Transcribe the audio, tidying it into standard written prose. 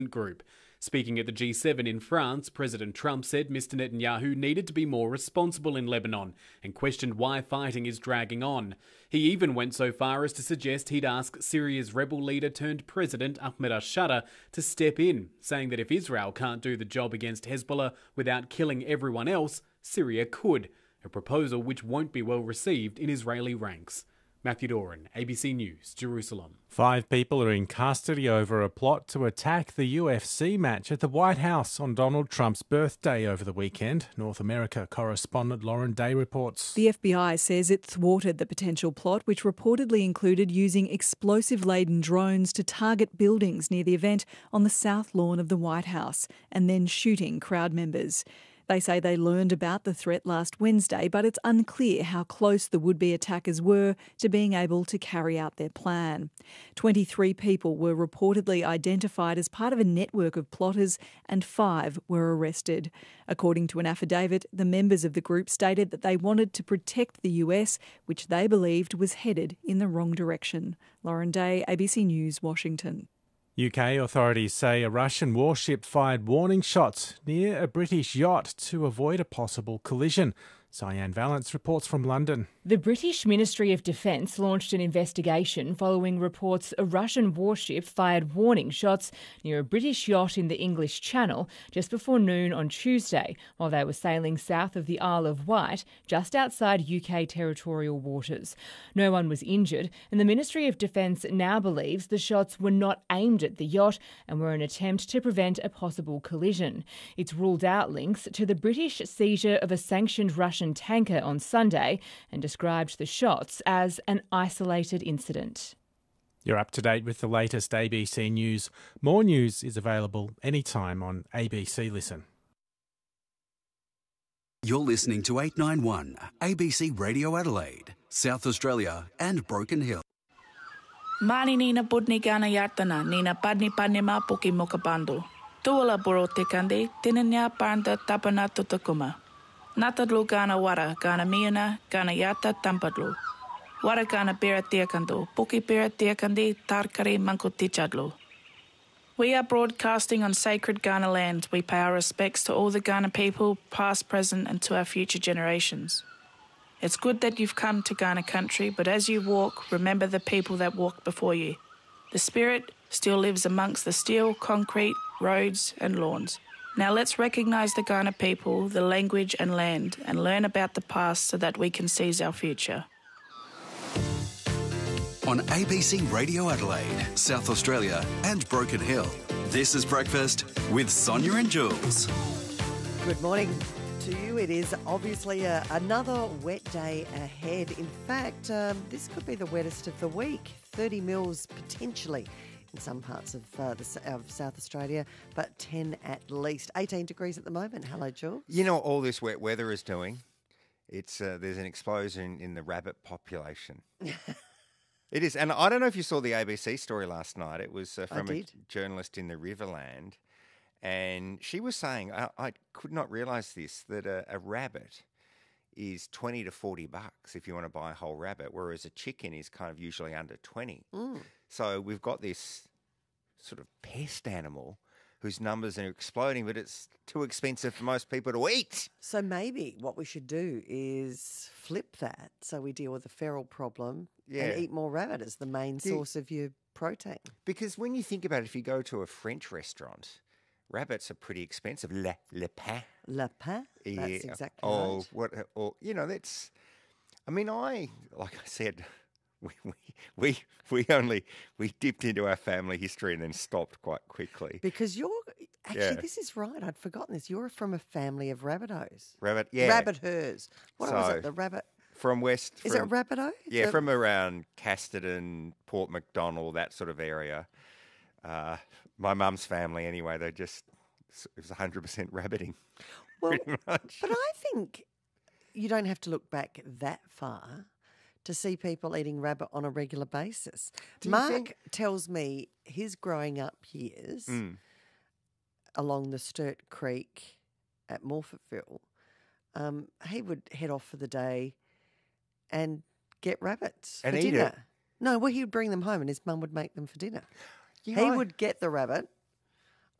group. Speaking at the G7 in France, President Trump said Mr. Netanyahu needed to be more responsible in Lebanon and questioned why fighting is dragging on. He even went so far as to suggest he'd ask Syria's rebel leader turned president Ahmed al-Sharaa to step in, saying that if Israel can't do the job against Hezbollah without killing everyone else, Syria could, a proposal which won't be well received in Israeli ranks. Matthew Doran, ABC News, Jerusalem. 5 people are in custody over a plot to attack the UFC match at the White House on Donald Trump's birthday over the weekend. North America correspondent Lauren Day reports. The FBI says it thwarted the potential plot, which reportedly included using explosive-laden drones to target buildings near the event on the south lawn of the White House and then shooting crowd members. They say they learned about the threat last Wednesday, but it's unclear how close the would-be attackers were to being able to carry out their plan. 23 people were reportedly identified as part of a network of plotters and 5 were arrested. According to an affidavit, the members of the group stated that they wanted to protect the US, which they believed was headed in the wrong direction. Lauren Day, ABC News, Washington. UK authorities say a Russian warship fired warning shots near a British yacht to avoid a possible collision. Cyan Valance reports from London. The British Ministry of Defence launched an investigation following reports a Russian warship fired warning shots near a British yacht in the English Channel just before noon on Tuesday, while they were sailing south of the Isle of Wight, just outside UK territorial waters. No one was injured, and the Ministry of Defence now believes the shots were not aimed at the yacht and were an attempt to prevent a possible collision. It's ruled out links to the British seizure of a sanctioned Russian tanker on Sunday and described the shots as an isolated incident. You're up to date with the latest ABC News. More news is available anytime on ABC Listen. You're listening to 891 ABC Radio Adelaide, South Australia and Broken Hill. Mani nina budni gana yartana, nina padni ma puki mokabandu. Tuala boro tekande, tinanya paranda tapana tutakuma. Natadlu gana wara, gana miuna, gana yata tampadlu. Wara gana bera tiakando, puki bera tiakandi, tarkari mankutichadlu. We are broadcasting on sacred Ghana land. We pay our respects to all the Ghana people, past, present, and to our future generations. It's good that you've come to Ghana country, but as you walk, remember the people that walked before you. The spirit still lives amongst the steel, concrete, roads, and lawns. Now let's recognise the Ghana people, the language and land, and learn about the past so that we can seize our future. On ABC Radio Adelaide, South Australia and Broken Hill, this is Breakfast with Sonia and Jules. Good morning to you. It is obviously another wet day ahead. In fact, this could be the wettest of the week. 30 mils potentially in some parts of South Australia, but 10 at least. 18 degrees at the moment. Hello, Jules. You know what all this wet weather is doing? It's there's an explosion in the rabbit population. It is. And I don't know if you saw the ABC story last night. It was from a journalist in the Riverland. And she was saying, I could not realise this, that a rabbit is $20 to $40 if you want to buy a whole rabbit, whereas a chicken is kind of usually under 20. So we've got this sort of pest animal whose numbers are exploding, but it's too expensive for most people to eat. So maybe what we should do is flip that so we deal with the feral problem and eat more rabbit as the main source of your protein. Because when you think about it, if you go to a French restaurant, rabbits are pretty expensive. Le pain. Le pain? That's exactly right. That's... I mean, like I said, we dipped into our family history and then stopped quite quickly. Because this is right. I'd forgotten this. You're from a family of rabbitohs. Rabbiters. What was it? The rabbit... From West... Is it Rabbitoh? Yeah, from around Casterton, Port MacDonald, that sort of area. My mum's family, anyway, it was 100% rabbiting, pretty much. But I think you don't have to look back that far to see people eating rabbit on a regular basis. Mark tells me his growing up years along the Sturt Creek at Morphettville, he would head off for the day and get rabbits for dinner. No, well, he would bring them home and his mum would make them for dinner. He would get the rabbit